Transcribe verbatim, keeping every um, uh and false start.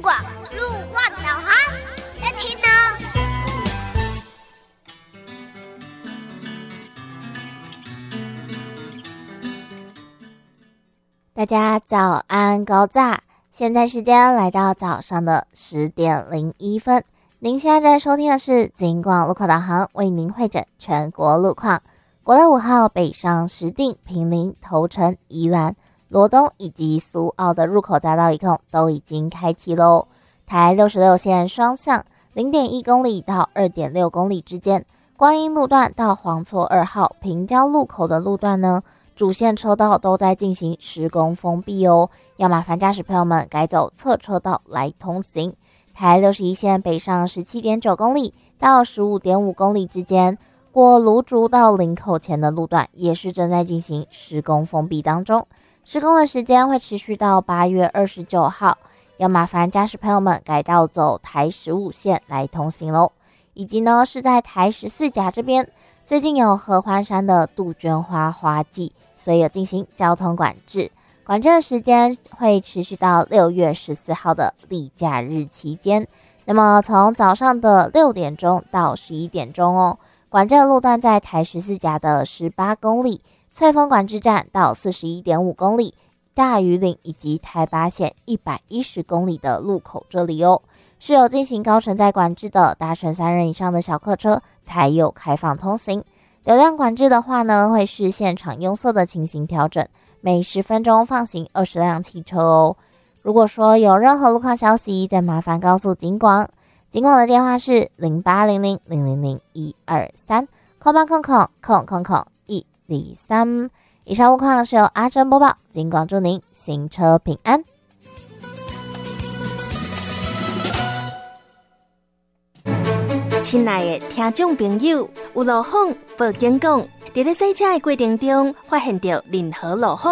广路况导航，要听哦。 大家早安高炸，现在时间来到早上的十点零一分。您现在在收听的是警广路况导航，为您汇整全国路况。国道五号北上石碇、坪林、头城、宜兰、罗东以及苏澳的入口匝道一共都已经开启喽。台六十六线双向 零点一 公里到 二点六 公里之间，观音路段到黄厝二号平交路口的路段呢，主线车道都在进行施工封闭哦，要麻烦驾驶朋友们改走侧车道来通行。台六十一线北上 十七点九 公里到 十五点五 公里之间，过芦竹到林口前的路段也是正在进行施工封闭当中，施工的时间会持续到八月二十九号，要麻烦驾驶朋友们改道走台十五线来通行咯。以及呢是在台十四甲这边，最近有合欢山的杜鹃花花季，所以有进行交通管制，管制的时间会持续到六月十四号的例假日期间。那么从早上的六点钟到十一点钟哦，管制的路段在台十四甲的十八公里，翠峰管制站到 四十一点五 公里，大屿岭以及台八线一百一十公里的路口这里哦，是有进行高承载管制的，搭乘三人以上的小客车才有开放通行。流量管制的话呢，会视现场拥塞的情形调整，每十分钟放行二十辆汽车哦。如果说有任何路况消息，再麻烦告诉警广，警广的电话是零八零零零零零一二三，空八空空空空空一零三。以上路况是由阿珍播报，警广祝您行车平安。 亲爱的听众朋友，有路况报警讲，在咧洗车的过程中发现到任何路况，